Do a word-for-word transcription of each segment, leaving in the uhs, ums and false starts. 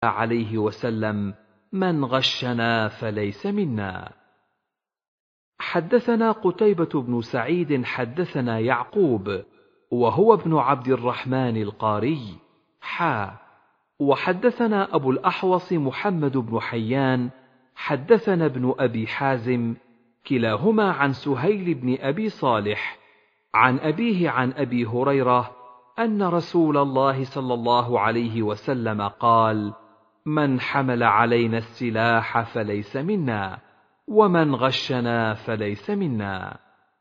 عليه وسلم: من غشنا فليس منا. حدثنا قتيبة بن سعيد حدثنا يعقوب وهو ابن عبد الرحمن القاري حا وحدثنا أبو الأحوص محمد بن حيان حدثنا ابن أبي حازم كلاهما عن سهيل بن أبي صالح عن أبيه عن أبي هريرة أن رسول الله صلى الله عليه وسلم قال: من حمل علينا السلاح فليس منا، ومن غشنا فليس منا.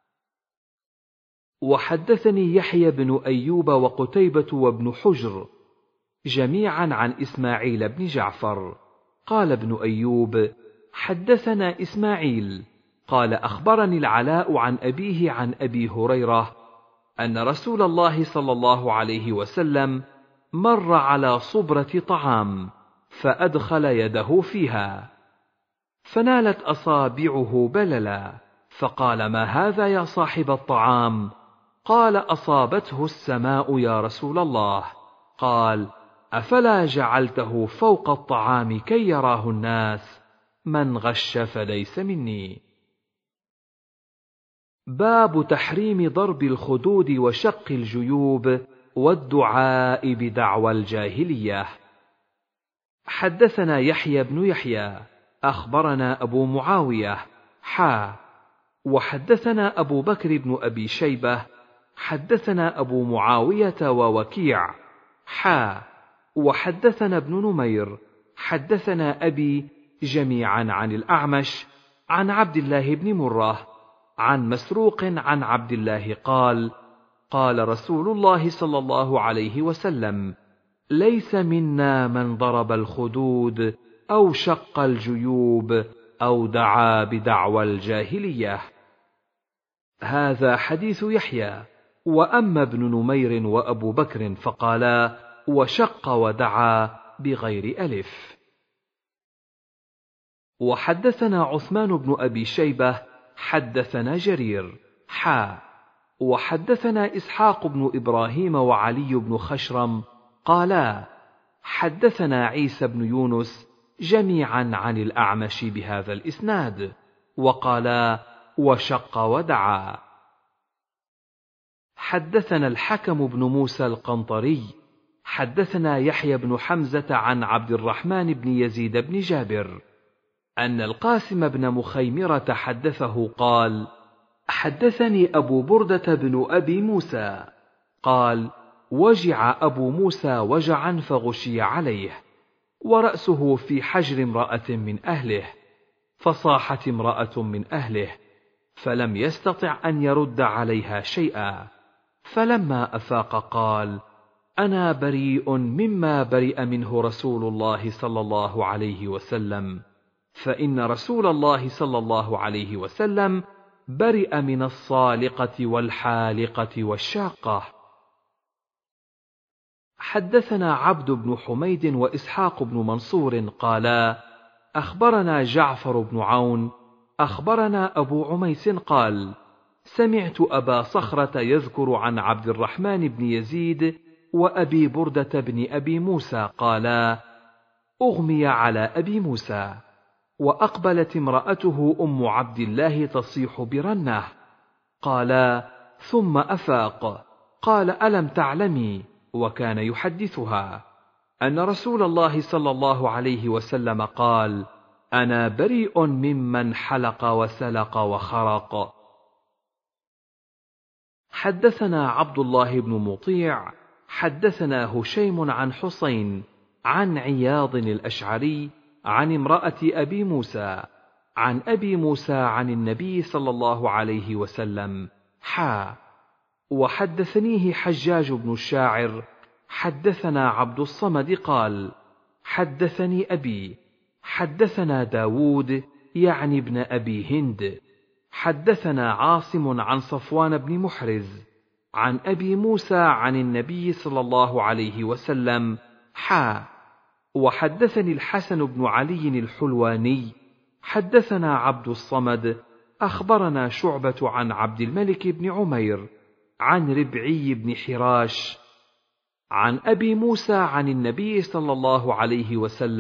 وحدثني يحيى بن أيوب وقتيبة وابن حجر جميعا عن إسماعيل بن جعفر قال ابن أيوب: حدثنا إسماعيل قال أخبرني العلاء عن أبيه عن أبي هريرة أن رسول الله صلى الله عليه وسلم مر على صبرة طعام فأدخل يده فيها فنالت أصابعه بللا، فقال: ما هذا يا صاحب الطعام؟ قال: أصابته السماء يا رسول الله. قال: أفلا جعلته فوق الطعام كي يراه الناس؟ من غش فليس مني. باب تحريم ضرب الخدود وشق الجيوب والدعاء بدعوى الجاهلية. حدثنا يحيى بن يحيى أخبرنا أبو معاوية حا وحدثنا أبو بكر بن أبي شيبة حدثنا أبو معاوية ووكيع حا وحدثنا ابن نمير حدثنا أبي جميعا عن الأعمش عن عبد الله بن مرة عن مسروق عن عبد الله قال: قال رسول الله صلى الله عليه وسلم: ليس منا من ضرب الخدود أو شق الجيوب أو دعا بدعوى الجاهلية. هذا حديث يحيى. وأما ابن نمير وأبو بكر فقالا: وشق ودعا بغير ألف. وحدثنا عثمان بن أبي شيبة حدثنا جرير حا وحدثنا إسحاق بن إبراهيم وعلي بن خشرم قالا: حدثنا عيسى بن يونس جميعا عن الأعمش بهذا الإسناد وقالا: وشق ودعا. حدثنا الحكم بن موسى القنطري حدثنا يحيى بن حمزة عن عبد الرحمن بن يزيد بن جابر أن القاسم بن مخيمرة حدثه قال: حدثني أبو بردة بن أبي موسى قال: وجع أبو موسى وجعا فغشي عليه ورأسه في حجر امرأة من أهله، فصاحت امرأة من أهله فلم يستطع أن يرد عليها شيئا، فلما أفاق قال: أنا بريء مما برئ منه رسول الله صلى الله عليه وسلم، فإن رسول الله صلى الله عليه وسلم برئ من الصالقة والحالقة والشاقة. حدثنا عبد بن حميد وإسحاق بن منصور قالا: أخبرنا جعفر بن عون أخبرنا أبو عميس قال: سمعت أبا صخرة يذكر عن عبد الرحمن بن يزيد وأبي بردة بن أبي موسى قالا: أغمي على أبي موسى، وأقبلت امرأته أم عبد الله تصيح برنة، قالا: ثم أفاق، قال: ألم تعلمي؟ وكان يحدثها أن رسول الله صلى الله عليه وسلم قال: أنا بريء ممن حلق وسلق وخرق. حدثنا عبد الله بن مطيع حدثنا هشيم عن حسين عن عياض الأشعري عن امرأة أبي موسى عن أبي موسى عن النبي صلى الله عليه وسلم حا وحدثنيه حجاج بن الشاعر حدثنا عبد الصمد قال: حدثني أبي حدثنا داود يعني ابن أبي هند حدثنا عاصم عن صفوان بن محرز عن أبي موسى عن النبي صلى الله عليه وسلم حا وحدثني الحسن بن علي الحلواني حدثنا عبد الصمد أخبرنا شعبة عن عبد الملك بن عمير عن ربعي بن حراش عن أبي موسى عن النبي صلى الله عليه وسلم